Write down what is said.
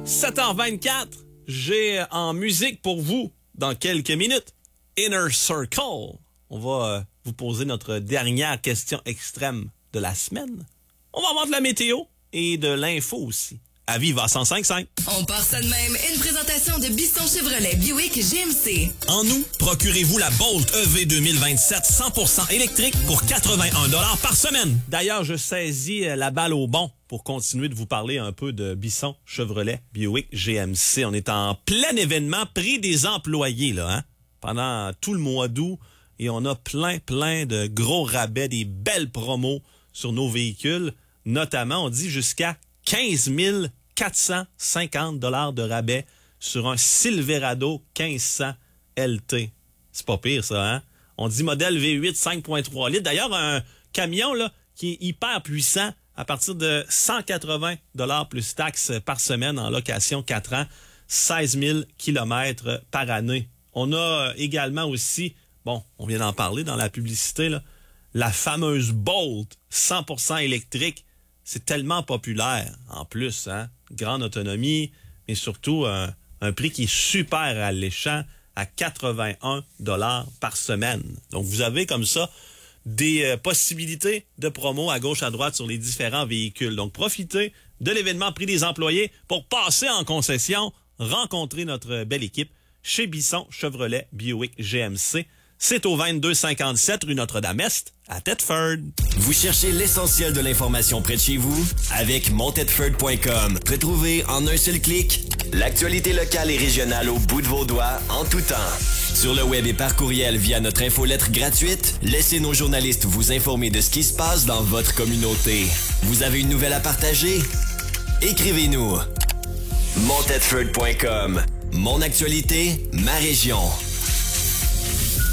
7h24, j'ai en musique pour vous, dans quelques minutes, Inner Circle. On va vous poser notre dernière question extrême de la semaine. On va avoir de la météo et de l'info aussi. À Viva 105.5. On part ça de même. Une présentation de Bisson Chevrolet Buick GMC. En août, procurez-vous la Bolt EV 2027 100% électrique pour 81$ par semaine. D'ailleurs, je saisis la balle au bon pour continuer de vous parler un peu de Bisson Chevrolet Buick GMC. On est en plein événement prix des employés là, pendant tout le mois d'août. Et on a plein de gros rabais, des belles promos sur nos véhicules. Notamment, on dit jusqu'à 15 450 $ de rabais sur un Silverado 1500 LT. C'est pas pire, ça, hein? On dit modèle V8 5.3 litres. D'ailleurs, un camion là qui est hyper puissant à partir de 180 $ plus taxes par semaine en location 4 ans, 16 000 km par année. On a également aussi, bon, on vient d'en parler dans la publicité, là, la fameuse Bolt 100% électrique. C'est tellement populaire, en plus, hein? Grande autonomie, mais surtout un prix qui est super alléchant à 81 $ par semaine. Donc, vous avez comme ça des possibilités de promo à gauche, à droite sur les différents véhicules. Donc, profitez de l'événement Prix des employés pour passer en concession, rencontrer notre belle équipe chez Bisson Chevrolet Buick GMC. C'est au 2257 rue Notre-Dame-Est, à Thetford. Vous cherchez l'essentiel de l'information près de chez vous? Avec montedford.com. Retrouvez en un seul clic l'actualité locale et régionale au bout de vos doigts, en tout temps. Sur le web et par courriel via notre infolettre gratuite, laissez nos journalistes vous informer de ce qui se passe dans votre communauté. Vous avez une nouvelle à partager? Écrivez-nous. montedford.com. Mon actualité, ma région.